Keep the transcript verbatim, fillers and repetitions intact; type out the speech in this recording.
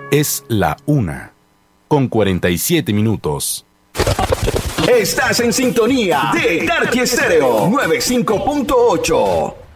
Es la una, con cuarenta y siete minutos. Estás en sintonía de Tarqui Estéreo noventa y cinco punto ocho.